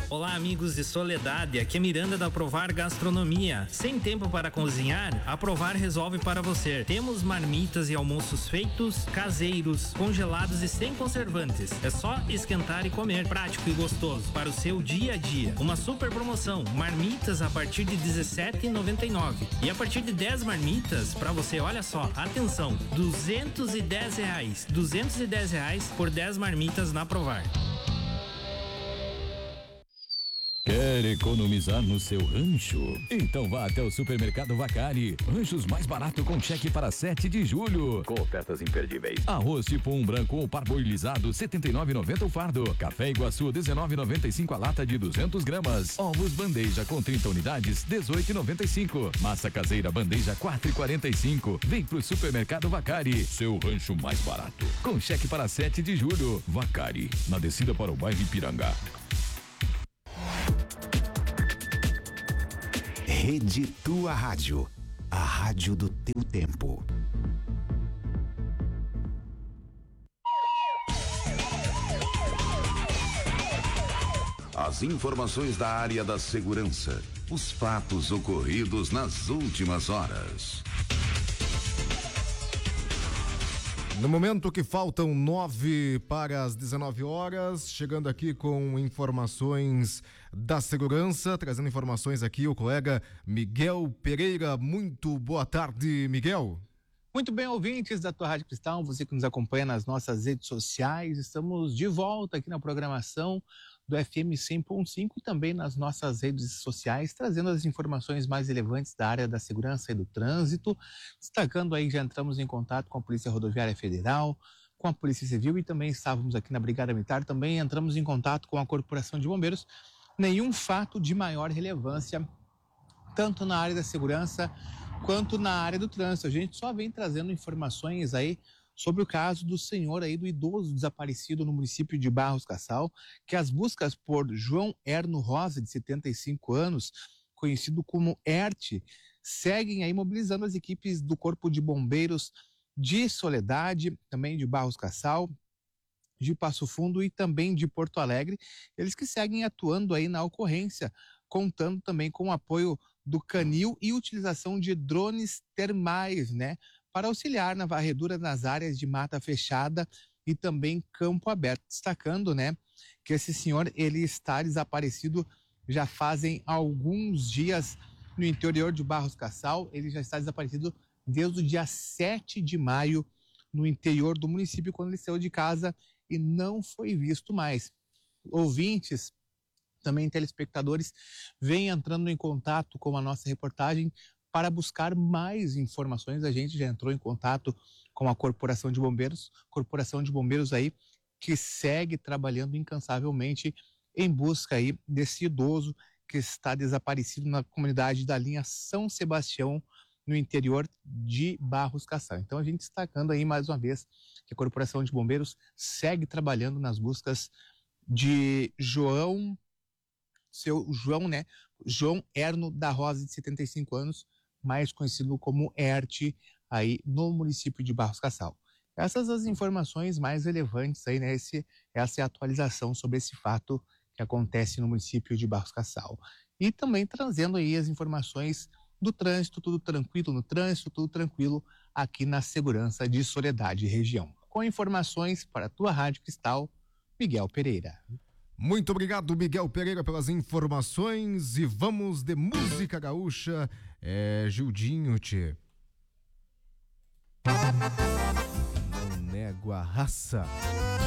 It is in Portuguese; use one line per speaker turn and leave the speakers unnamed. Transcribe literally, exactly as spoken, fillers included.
Olá, amigos de Soledade, aqui é Miranda da Provar Gastronomia. Sem tempo para cozinhar, a Provar resolve para você. Temos marmitas e almoços feitos, caseiros, congelados e sem conservantes. É só esquentar e comer, prático e gostoso para o seu dia a dia. Uma super promoção, marmitas a partir de dezessete reais e noventa e nove centavos. E a partir de dez marmitas, para você, olha só, atenção, duzentos e dez reais. duzentos e dez reais por dez marmitas na Provar.
Quer economizar no seu rancho? Então vá até o Supermercado Vacari. Ranchos mais barato com cheque para sete de julho. Com ofertas imperdíveis. Arroz tipo um branco ou parboilizado, setenta e nove reais e noventa centavos o fardo. Café Iguaçu, dezenove reais e noventa e cinco centavos a lata de duzentas gramas. Ovos bandeja com trinta unidades, dezoito reais e noventa e cinco centavos. Massa caseira bandeja, quatro reais e quarenta e cinco centavos. Vem pro Supermercado Vacari. Seu rancho mais barato. Com cheque para sete de julho. Vacari, na descida para o bairro Ipiranga.
Rede Tua Rádio, a rádio do teu tempo.
As informações da área da segurança, os fatos ocorridos nas últimas horas.
No momento que faltam nove para as dezenove horas, chegando aqui com informações da segurança, trazendo informações aqui o colega Miguel Pereira. Muito boa tarde, Miguel.
Muito bem, ouvintes da Tua Rádio Cristal, você que nos acompanha nas nossas redes sociais, estamos de volta aqui na programação do F M cem ponto cinco e também nas nossas redes sociais, trazendo as informações mais relevantes da área da segurança e do trânsito, destacando aí, já entramos em contato com a Polícia Rodoviária Federal, com a Polícia Civil e também estávamos aqui na Brigada Militar, também entramos em contato com a Corporação de Bombeiros. Nenhum fato de maior relevância, tanto na área da segurança quanto na área do trânsito. A gente só vem trazendo informações aí sobre o caso do senhor aí, do idoso desaparecido no município de Barros Cassal, que as buscas por João Erno Rosa, de setenta e cinco anos, conhecido como Erte, seguem aí mobilizando as equipes do Corpo de Bombeiros de Soledade, também de Barros Cassal, de Passo Fundo e também de Porto Alegre, eles que seguem atuando aí na ocorrência, contando também com o apoio do Canil e utilização de drones termais, né, para auxiliar na varredura nas áreas de mata fechada e também campo aberto, destacando, né, que esse senhor, ele está desaparecido já fazem alguns dias no interior de Barros Cassal. Ele já está desaparecido desde o dia sete de maio no interior do município, quando ele saiu de casa e não foi visto mais. Ouvintes, também telespectadores, vêm entrando em contato com a nossa reportagem para buscar mais informações. A gente já entrou em contato com a Corporação de Bombeiros, Corporação de Bombeiros aí, que segue trabalhando incansavelmente em busca aí desse idoso que está desaparecido na comunidade da linha São Sebastião, no interior de Barros Cassal. Então a gente destacando aí mais uma vez que a Corporação de Bombeiros segue trabalhando nas buscas de João, seu João, né? João Erno da Rosa, de setenta e cinco anos, mais conhecido como Erte, aí no município de Barros Cassal. Essas as informações mais relevantes aí, né? Esse, essa é a atualização sobre esse fato que acontece no município de Barros Cassal. E também trazendo aí as informações do trânsito, tudo tranquilo no trânsito, tudo tranquilo aqui na segurança de Soledade região. Com informações para a Tua Rádio Cristal, Miguel Pereira.
Muito obrigado, Miguel Pereira, pelas informações, e vamos de música gaúcha. É Gildinho, tchê. Não nego a raça.